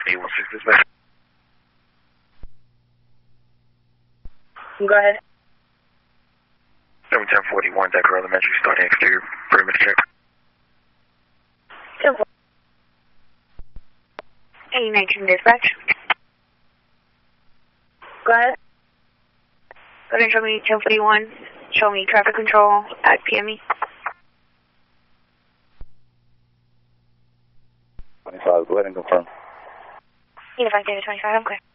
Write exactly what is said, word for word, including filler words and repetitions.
eight one six dispatch. Go ahead. seven ten forty-one, Decker Elementary, starting exterior perimeter check. eight nineteen dispatch. Go ahead. Go ahead and show me ten forty-one. Show me traffic control at P M E. twenty-five, go ahead and confirm. Unified Data twenty-five, I'm clear.